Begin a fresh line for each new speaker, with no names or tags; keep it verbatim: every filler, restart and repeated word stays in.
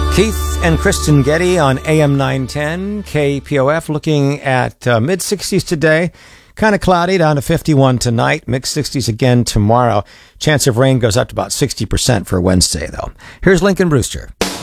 Keith and Kristen Getty on A M nine ten K P O F, looking at uh, mid sixties today. Kind of cloudy, down to fifty-one tonight. Mid sixties again tomorrow. Chance of rain goes up to about sixty percent for Wednesday, though. Here's Lincoln Brewster.